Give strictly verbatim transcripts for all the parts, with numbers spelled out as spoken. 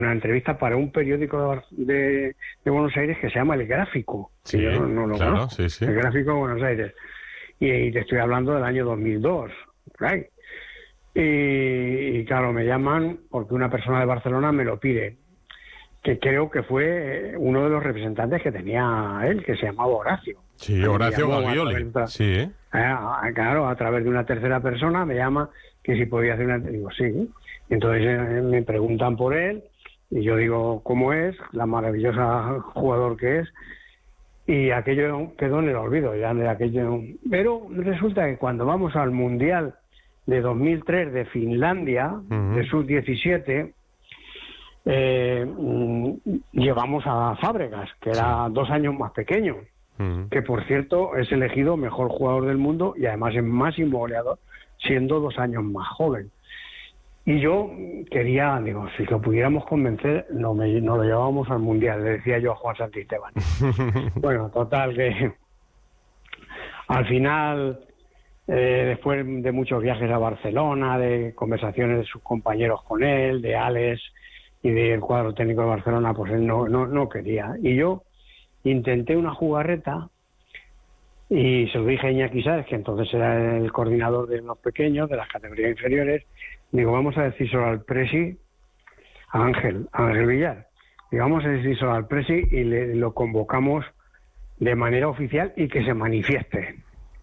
una entrevista para un periódico de, de Buenos Aires que se llama El Gráfico. Sí, que yo no, no lo claro, conozco. sí, sí. El Gráfico de Buenos Aires. Y, y te estoy hablando del año dos mil dos, por ahí. Y, y claro, me llaman porque una persona de Barcelona me lo pide, que creo que fue uno de los representantes que tenía él, que se llamaba Horacio. Sí, Me Horacio llamó a Gaglioli. través de- Sí. Ah, claro, a través de una tercera persona me llama que si podía hacer una... Digo, sí. Entonces eh, me preguntan por él y yo digo cómo es, la maravillosa jugador que es, y aquello quedó en el olvido, ya de aquello. Pero resulta que cuando vamos al Mundial de dos mil tres de Finlandia, Uh-huh. de sub diecisiete, eh, mm, llevamos a Fábregas, que era dos años más pequeño, Uh-huh. que por cierto es elegido mejor jugador del mundo y además es máximo goleador, siendo dos años más joven. Y yo quería, digo, si lo pudiéramos convencer, no me, nos lo llevábamos al Mundial, le decía yo a Juan Santisteban. Bueno, total, que al final, eh, después de muchos viajes a Barcelona, de conversaciones de sus compañeros con él, de Alex y del cuadro técnico de Barcelona, pues él no, no, no quería. Y yo intenté una jugarreta y se lo dije a Iñaki Sáez, que entonces era el coordinador de los pequeños, de las categorías inferiores. Digo, vamos a decírselo al Presi, a Ángel, a Ángel Villar. Digo, vamos a decírselo al Presi y le, lo convocamos de manera oficial y que se manifieste.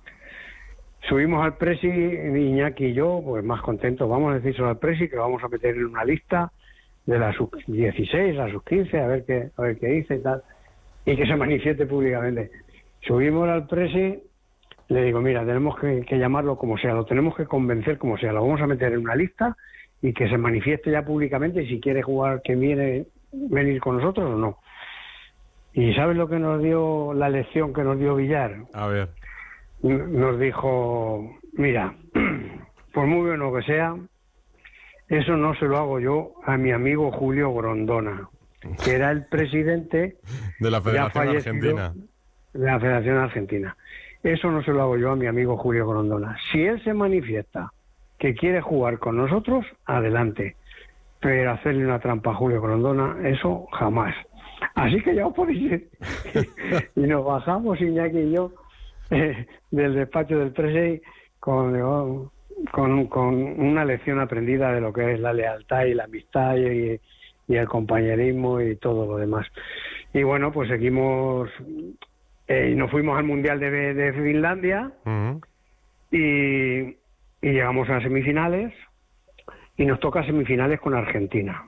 Subimos al Presi, Iñaki y yo, pues más contentos. Vamos a decírselo al Presi, que lo vamos a meter en una lista de la sub dieciséis, la sub quince, a ver qué, a ver qué dice y tal, y que se manifieste públicamente. Subimos al Presi, le digo, mira, tenemos que, que llamarlo como sea, lo tenemos que convencer como sea, lo vamos a meter en una lista y que se manifieste ya públicamente si quiere jugar, que viene venir con nosotros o no. ¿Y sabes lo que nos dio, la lección que nos dio Villar? A ver. Nos dijo, mira, por muy bueno que sea, eso no se lo hago yo a mi amigo Julio Grondona, que era el presidente De la ya Federación fallecido Argentina. de la Federación Argentina. Eso no se lo hago yo a mi amigo Julio Grondona. Si él se manifiesta que quiere jugar con nosotros, adelante. Pero hacerle una trampa a Julio Grondona, eso jamás. Así que ya os podéis ir. Y nos bajamos, Iñaki y yo, eh, del despacho del Presi con, con, con una lección aprendida de lo que es la lealtad y la amistad y, y el compañerismo y todo lo demás. Y bueno, pues seguimos... Eh, y nos fuimos al Mundial de, de Finlandia Uh-huh. y, y llegamos a semifinales y nos toca semifinales con Argentina.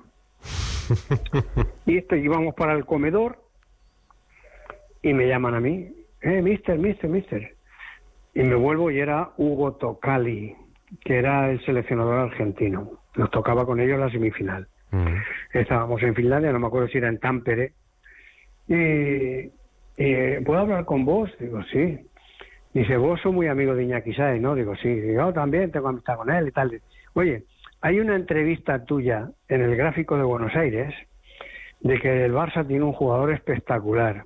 Y esto, íbamos para el comedor y me llaman a mí, eh, mister, mister, mister. Y me vuelvo y era Hugo Tocali, que era el seleccionador argentino. Nos tocaba con ellos la semifinal. Uh-huh. Estábamos en Finlandia, no me acuerdo si era en Tampere. Y... Eh, ¿puedo hablar con vos? Digo, sí. Dice, vos sos muy amigo de Iñaki Sáez, ¿no? Digo, sí. Digo, yo también tengo amistad con él y tal. Oye, hay una entrevista tuya en el Gráfico de Buenos Aires de que el Barça tiene un jugador espectacular.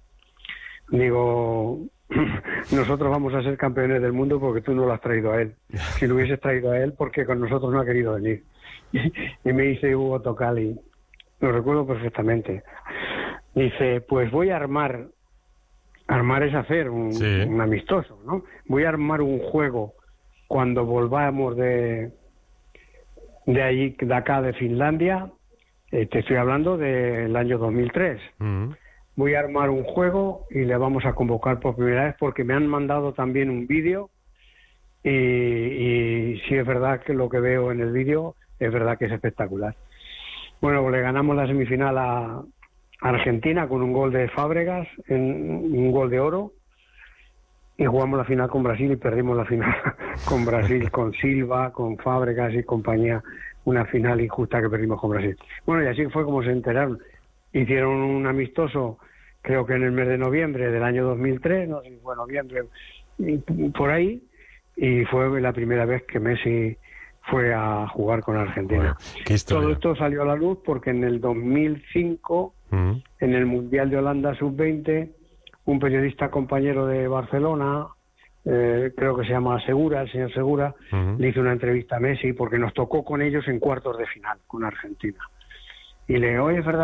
Digo, nosotros vamos a ser campeones del mundo porque tú no lo has traído a él. Si lo hubieses traído a él, porque con nosotros no ha querido venir. Y me dice Hugo Tocali, lo recuerdo perfectamente. Dice, pues voy a armar... Armar es hacer un, Sí. un amistoso, ¿no? Voy a armar un juego cuando volvamos de de allí, de acá, de Finlandia. Eh, te estoy hablando del año dos mil tres. Uh-huh. Voy a armar un juego y le vamos a convocar por primera vez porque me han mandado también un vídeo y, y sí es verdad que lo que veo en el vídeo es verdad que es espectacular. Bueno, pues le ganamos la semifinal a Argentina con un gol de Fábregas, en, un gol de oro, y jugamos la final con Brasil y perdimos la final con Brasil, con Silva, con Fábregas y compañía, una final injusta que perdimos con Brasil. Bueno, y así fue como se enteraron. Hicieron un amistoso, creo que en el mes de noviembre del año dos mil tres, no sé si fue noviembre, por ahí, y fue la primera vez que Messi fue a jugar con Argentina. Bueno, qué historia. Todo esto salió a la luz porque en el dos mil cinco, uh-huh. en el Mundial de Holanda sub veinte, un periodista compañero de Barcelona, eh, creo que se llama Segura, el señor Segura, uh-huh. le hizo una entrevista a Messi porque nos tocó con ellos en cuartos de final, con Argentina. Y le digo, oye, Fernando,